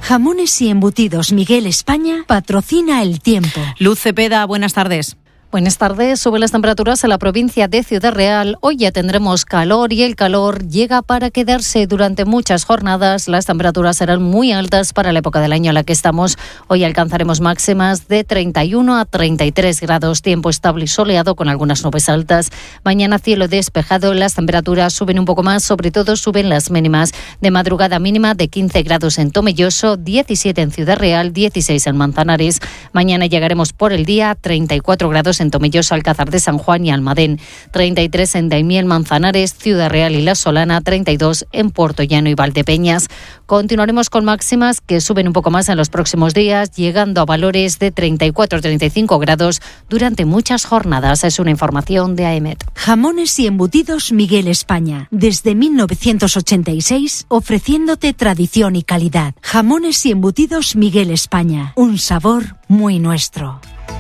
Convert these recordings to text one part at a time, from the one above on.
Jamones y Embutidos Miguel España patrocina el tiempo. Luz Cepeda, buenas tardes. Buenas tardes. Suben las temperaturas en la provincia de Ciudad Real. Hoy ya tendremos calor y el calor llega para quedarse durante muchas jornadas. Las temperaturas serán muy altas para la época del año en la que estamos. Hoy alcanzaremos máximas de 31 a 33 grados. Tiempo estable y soleado con algunas nubes altas. Mañana cielo despejado. Las temperaturas suben un poco más. Sobre todo suben las mínimas. De madrugada mínima de 15 grados en Tomelloso, 17 en Ciudad Real, 16 en Manzanares. Mañana llegaremos por el día a 34 grados en Tomelloso, Alcázar de San Juan y Almadén, 33 en Daimiel, Manzanares, Ciudad Real y La Solana, 32 en Puertollano y Valdepeñas. Continuaremos con máximas que suben un poco más en los próximos días, llegando a valores de 34-35 grados durante muchas jornadas. Es una información de AEMET. Jamones y Embutidos Miguel España, desde 1986, ofreciéndote tradición y calidad. Jamones y Embutidos Miguel España, un sabor muy nuestro.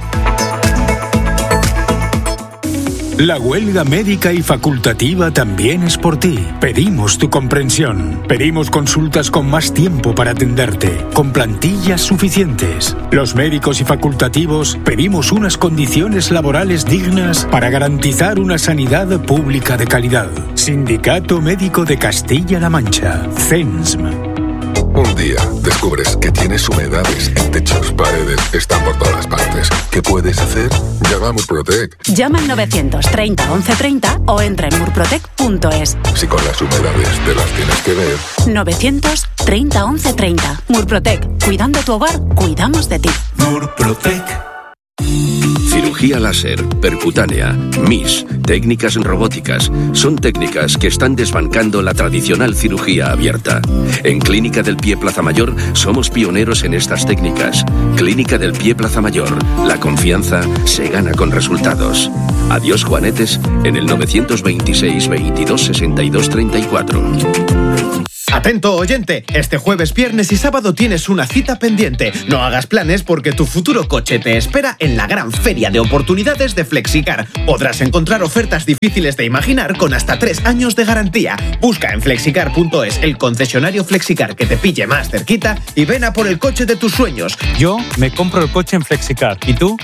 La huelga médica y facultativa también es por ti. Pedimos tu comprensión. Pedimos consultas con más tiempo para atenderte, con plantillas suficientes. Los médicos y facultativos pedimos unas condiciones laborales dignas para garantizar una sanidad pública de calidad. Sindicato Médico de Castilla-La Mancha, CENSM. Un día descubres que tienes humedades en techos, paredes, están por todas partes. ¿Qué puedes hacer? Llama a Murprotec. Llama al 930 1130 o entra en murprotec.es. Si con las humedades te las tienes que ver. 930 1130. Murprotec. Cuidando tu hogar, cuidamos de ti. Murprotec. Cirugía láser, percutánea, MIS, técnicas robóticas, son técnicas que están desbancando la tradicional cirugía abierta. En Clínica del Pie Plaza Mayor somos pioneros en estas técnicas. Clínica del Pie Plaza Mayor, la confianza se gana con resultados. Adiós juanetes en el 926 22 62 34. Atento oyente, este jueves, viernes y sábado tienes una cita pendiente. No hagas planes porque tu futuro coche te espera en la gran feria de oportunidades de Flexicar. Podrás encontrar ofertas difíciles de imaginar con hasta 3 años de garantía. Busca en flexicar.es el concesionario Flexicar que te pille más cerquita y ven a por el coche de tus sueños. Yo me compro el coche en Flexicar. ¿Y tú?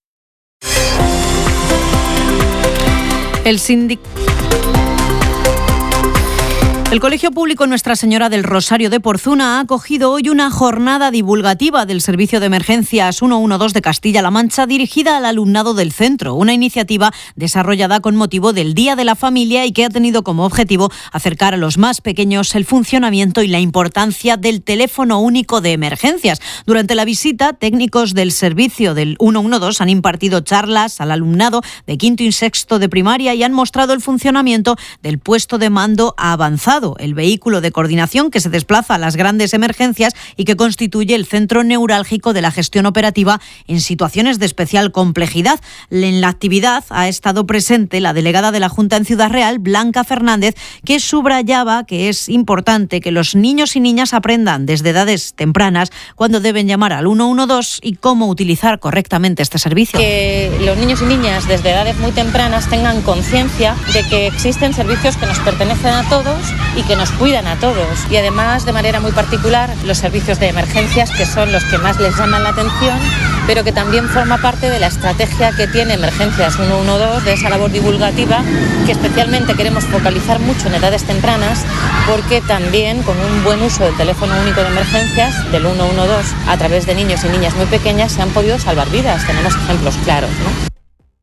El Colegio Público Nuestra Señora del Rosario de Porzuna ha acogido hoy una jornada divulgativa del Servicio de Emergencias 112 de Castilla-La Mancha dirigida al alumnado del centro, una iniciativa desarrollada con motivo del Día de la Familia y que ha tenido como objetivo acercar a los más pequeños el funcionamiento y la importancia del teléfono único de emergencias. Durante la visita, técnicos del servicio del 112 han impartido charlas al alumnado de quinto y sexto de primaria y han mostrado el funcionamiento del puesto de mando avanzado, el vehículo de coordinación que se desplaza a las grandes emergencias y que constituye el centro neurálgico de la gestión operativa en situaciones de especial complejidad. En la actividad ha estado presente la delegada de la Junta en Ciudad Real, Blanca Fernández, que subrayaba que es importante que los niños y niñas aprendan desde edades tempranas cuándo deben llamar al 112 y cómo utilizar correctamente este servicio. Que los niños y niñas desde edades muy tempranas tengan conciencia de que existen servicios que nos pertenecen a todos y que nos cuidan a todos. Y además, de manera muy particular, los servicios de emergencias, que son los que más les llaman la atención, pero que también forma parte de la estrategia que tiene Emergencias 112, de esa labor divulgativa, que especialmente queremos focalizar mucho en edades tempranas, porque también con un buen uso del teléfono único de emergencias, del 112, a través de niños y niñas muy pequeñas, se han podido salvar vidas. Tenemos ejemplos claros, ¿no?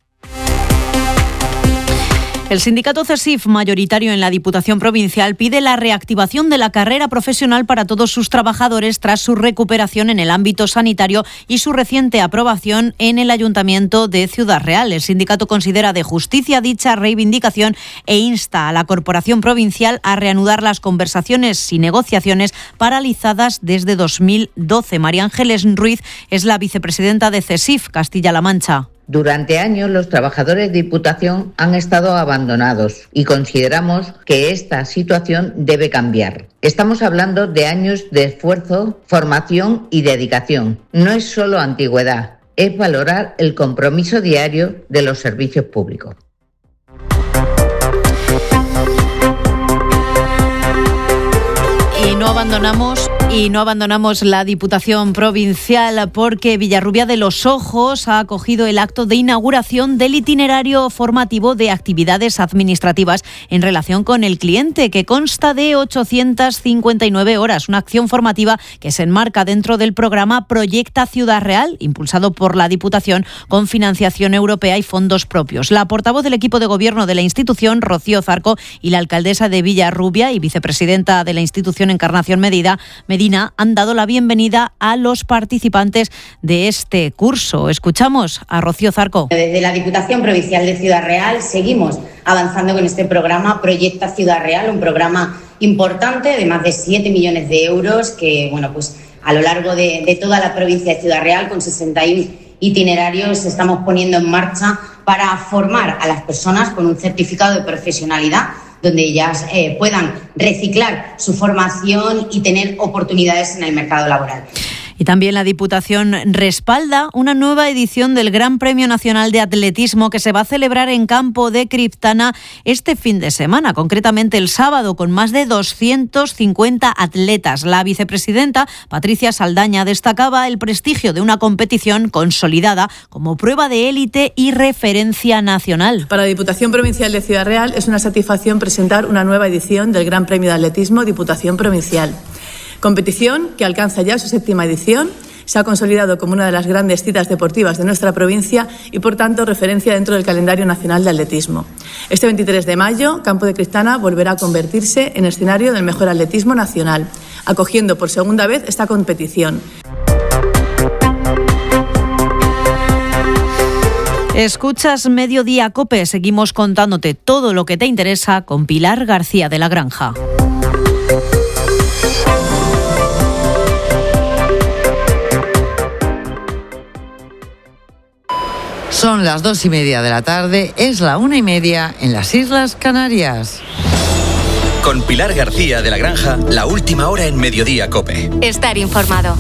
El sindicato CESIF, mayoritario en la Diputación Provincial, pide la reactivación de la carrera profesional para todos sus trabajadores tras su recuperación en el ámbito sanitario y su reciente aprobación en el Ayuntamiento de Ciudad Real. El sindicato considera de justicia dicha reivindicación e insta a la Corporación Provincial a reanudar las conversaciones y negociaciones paralizadas desde 2012. María Ángeles Ruiz es la vicepresidenta de CESIF Castilla-La Mancha. Durante años los trabajadores de Diputación han estado abandonados y consideramos que esta situación debe cambiar. Estamos hablando de años de esfuerzo, formación y dedicación. No es solo antigüedad, es valorar el compromiso diario de los servicios públicos. Y no abandonamos Y no abandonamos la Diputación Provincial porque Villarrubia de los Ojos ha acogido el acto de inauguración del itinerario formativo de actividades administrativas en relación con el cliente, que consta de 859 horas. Una acción formativa que se enmarca dentro del programa Proyecta Ciudad Real, impulsado por la Diputación con financiación europea y fondos propios. La portavoz del equipo de gobierno de la institución, Rocío Zarco, y la alcaldesa de Villarrubia y vicepresidenta de la institución, Encarnación Medina, han dado la bienvenida a los participantes de este curso. Escuchamos a Rocío Zarco. Desde la Diputación Provincial de Ciudad Real seguimos avanzando con este programa Proyecta Ciudad Real, un programa importante de más de 7 millones de euros que, a lo largo de toda la provincia de Ciudad Real, con 61 itinerarios, estamos poniendo en marcha para formar a las personas con un certificado de profesionalidad, donde ellas puedan reciclar su formación y tener oportunidades en el mercado laboral. Y también la Diputación respalda una nueva edición del Gran Premio Nacional de Atletismo que se va a celebrar en Campo de Criptana este fin de semana, concretamente el sábado, con más de 250 atletas. La vicepresidenta, Patricia Saldaña, destacaba el prestigio de una competición consolidada como prueba de élite y referencia nacional. Para la Diputación Provincial de Ciudad Real es una satisfacción presentar una nueva edición del Gran Premio de Atletismo Diputación Provincial. Competición que alcanza ya su 7ª edición, se ha consolidado como una de las grandes citas deportivas de nuestra provincia y, por tanto, referencia dentro del calendario nacional de atletismo. Este 23 de mayo, Campo de Criptana volverá a convertirse en escenario del mejor atletismo nacional, acogiendo por segunda vez esta competición. Escuchas Mediodía COPE, seguimos contándote todo lo que te interesa con Pilar García de la Granja. Son las 2:30 de la tarde, es la 1:30 en las Islas Canarias. Con Pilar García de la Granja, la última hora en Mediodía COPE. Estar informado.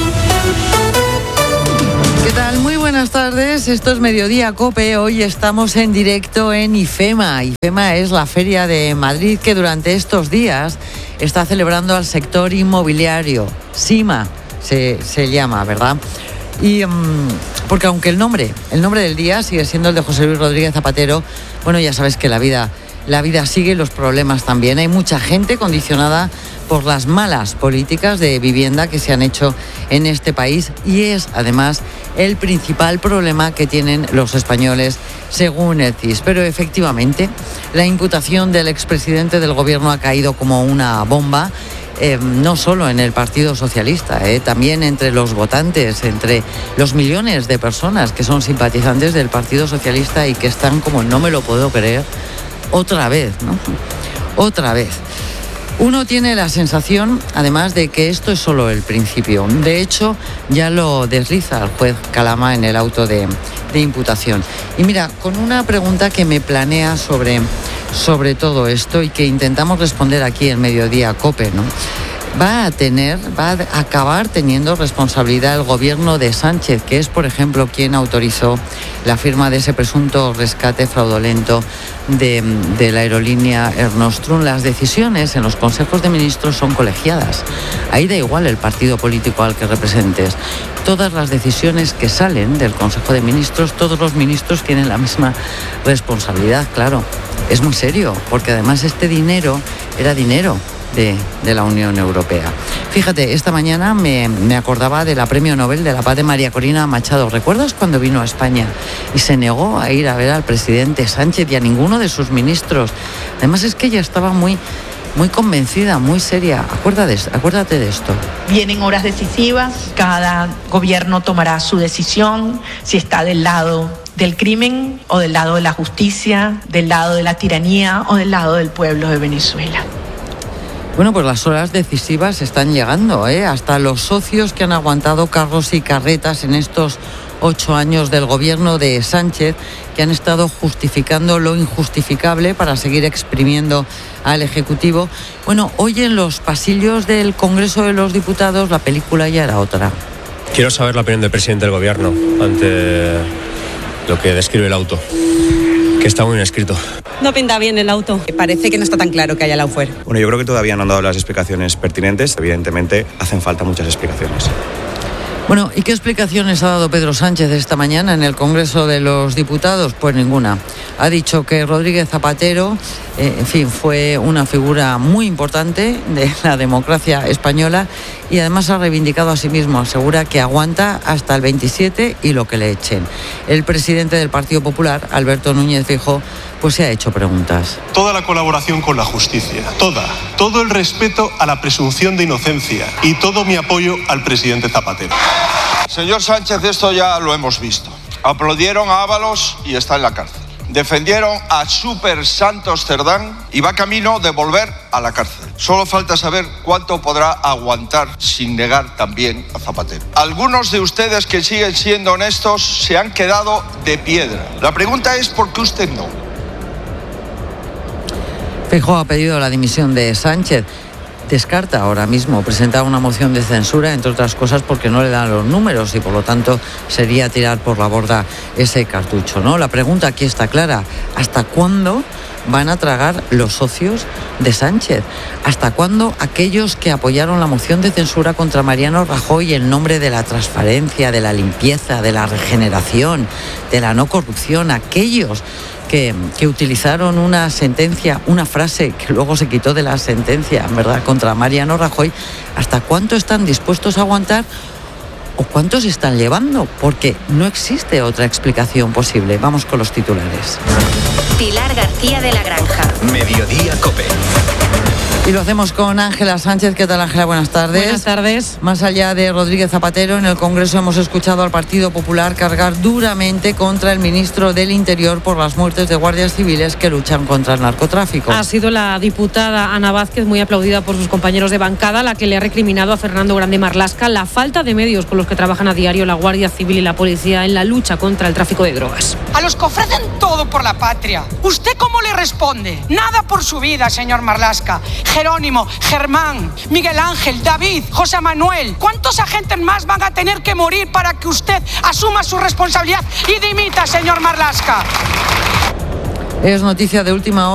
¿Qué tal? Muy buenas tardes, esto es Mediodía COPE. Hoy estamos en directo en IFEMA. IFEMA es la feria de Madrid que durante estos días está celebrando al sector inmobiliario. SIMA se llama, ¿verdad? Y porque aunque el nombre del día sigue siendo el de José Luis Rodríguez Zapatero, bueno, ya sabes que la vida sigue y los problemas también. Hay mucha gente condicionada por las malas políticas de vivienda que se han hecho en este país y es además el principal problema que tienen los españoles según el CIS. Pero efectivamente la imputación del expresidente del gobierno ha caído como una bomba. No solo en el Partido Socialista, también entre los votantes, entre los millones de personas que son simpatizantes del Partido Socialista y que están como no me lo puedo creer otra vez, ¿no? Otra vez. Uno tiene la sensación, además, de que esto es solo el principio. De hecho, ya lo desliza el juez Calama en el auto de imputación. Y mira, con una pregunta que me planea sobre todo esto y que intentamos responder aquí en Mediodía COPE, ¿no? Va a acabar teniendo responsabilidad el gobierno de Sánchez, que es, por ejemplo, quien autorizó la firma de ese presunto rescate fraudulento de la aerolínea Air Nostrum. Las decisiones en los consejos de ministros son colegiadas. Ahí da igual el partido político al que representes. Todas las decisiones que salen del Consejo de Ministros, todos los ministros tienen la misma responsabilidad, claro. Es muy serio, porque además este dinero era dinero de la Unión Europea. Fíjate, esta mañana me acordaba de la Premio Nobel de la Paz de María Corina Machado. ¿Recuerdas cuando vino a España y se negó a ir a ver al presidente Sánchez y a ninguno de sus ministros? Además es que ella estaba muy convencida, muy seria. Acuérdate de esto. Vienen horas decisivas, cada gobierno tomará su decisión, si está del lado del crimen o del lado de la justicia, del lado de la tiranía o del lado del pueblo de Venezuela. Bueno, pues las horas decisivas están llegando, hasta los socios que han aguantado carros y carretas en estos 8 años del gobierno de Sánchez, que han estado justificando lo injustificable para seguir exprimiendo al Ejecutivo. Bueno, hoy en los pasillos del Congreso de los Diputados la película ya era otra. Quiero saber la opinión del presidente del gobierno ante lo que describe el auto. Que está muy bien escrito. No pinta bien el auto. Parece que no está tan claro que haya Lawfare. Bueno, yo creo que todavía no han dado las explicaciones pertinentes. Evidentemente, hacen falta muchas explicaciones. Bueno, ¿y qué explicaciones ha dado Pedro Sánchez esta mañana en el Congreso de los Diputados? Pues ninguna. Ha dicho que Rodríguez Zapatero, fue una figura muy importante de la democracia española y además ha reivindicado a sí mismo. Asegura que aguanta hasta el 27 y lo que le echen. El presidente del Partido Popular, Alberto Núñez Feijóo, pues se ha hecho preguntas. Toda la colaboración con la justicia, todo el respeto a la presunción de inocencia y todo mi apoyo al presidente Zapatero. Señor Sánchez, esto ya lo hemos visto. Aplaudieron a Ábalos y está en la cárcel. Defendieron a Super Santos Cerdán y va camino de volver a la cárcel. Solo falta saber cuánto podrá aguantar sin negar también a Zapatero. Algunos de ustedes que siguen siendo honestos se han quedado de piedra. La pregunta es ¿por qué usted no? Feijóo ha pedido la dimisión de Sánchez. Descarta ahora mismo presentar una moción de censura, entre otras cosas porque no le dan los números y por lo tanto sería tirar por la borda ese cartucho, ¿no? La pregunta aquí está clara: ¿hasta cuándo van a tragar los socios de Sánchez? ¿Hasta cuándo aquellos que apoyaron la moción de censura contra Mariano Rajoy en nombre de la transparencia, de la limpieza, de la regeneración, de la no corrupción, aquellos que utilizaron una sentencia, una frase que luego se quitó de la sentencia, ¿verdad?, contra Mariano Rajoy, ¿hasta cuánto están dispuestos a aguantar o cuántos están llevando? Porque no existe otra explicación posible. Vamos con los titulares. Pilar García de la Granja. Mediodía COPE. Y lo hacemos con Ángela Sánchez. ¿Qué tal, Ángela? Buenas tardes. Buenas tardes. Más allá de Rodríguez Zapatero, en el Congreso hemos escuchado al Partido Popular cargar duramente contra el ministro del Interior por las muertes de guardias civiles que luchan contra el narcotráfico. Ha sido la diputada Ana Vázquez, muy aplaudida por sus compañeros de bancada, la que le ha recriminado a Fernando Grande Marlaska la falta de medios con los que trabajan a diario la Guardia Civil y la policía en la lucha contra el tráfico de drogas. A los que ofrecen todo por la patria, ¿usted cómo le responde? Nada por su vida, señor Marlaska. Jerónimo, Germán, Miguel Ángel, David, José Manuel. ¿Cuántos agentes más van a tener que morir para que usted asuma su responsabilidad y dimita, señor Marlaska? Es noticia de última hora.